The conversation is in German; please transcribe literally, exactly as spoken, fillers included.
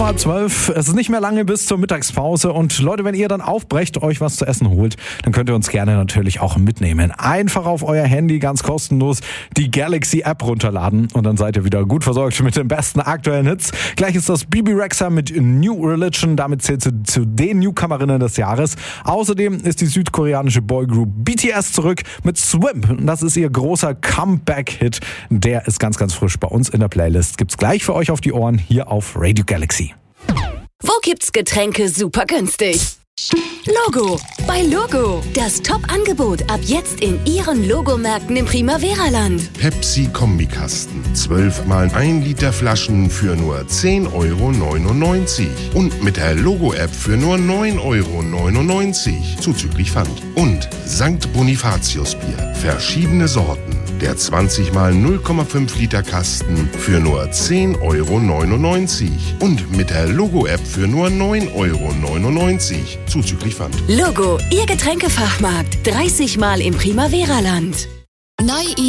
vor halb zwölf. Es ist nicht mehr lange bis zur Mittagspause. Und Leute, wenn ihr dann aufbrecht, euch was zu essen holt, dann könnt ihr uns gerne natürlich auch mitnehmen. Einfach auf euer Handy ganz kostenlos die Galaxy App runterladen und dann seid ihr wieder gut versorgt mit den besten aktuellen Hits. Gleich ist das Bibi Rexha mit New Religion. Damit zählt sie zu den Newcomerinnen des Jahres. Außerdem ist die südkoreanische Boygroup B T S zurück mit Swim. Das ist ihr großer Comeback-Hit. Der ist ganz, ganz frisch bei uns in der Playlist. Gibt's gleich für euch auf die Ohren hier auf Radio Galaxy. Wo gibt's Getränke super günstig? Logo. Bei Logo. Das Top-Angebot ab jetzt in Ihren Logomärkten im Primavera-Land. Pepsi-Kombikasten. zwölf mal ein Liter Flaschen für nur zehn Euro neunundneunzig. Und mit der Logo-App für nur neun Euro neunundneunzig. Zuzüglich Pfand. Und Sankt Bonifatius Bier. Verschiedene Sorten. Der zwanzig mal null Komma fünf Liter Kasten für nur zehn Euro neunundneunzig. Und mit der Logo-App für nur neun Euro neunundneunzig. Zuzüglich Pfand. Logo, Ihr Getränkefachmarkt. dreißig Mal im Primavera-Land. Neue